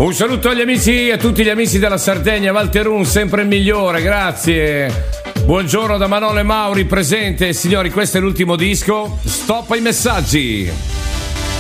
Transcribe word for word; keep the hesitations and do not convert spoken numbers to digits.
Un saluto agli amici, a tutti gli amici della Sardegna, Valterun, sempre il migliore, grazie. Buongiorno da Manolo e Mauri, presente. Signori, questo è l'ultimo disco. Stop ai messaggi.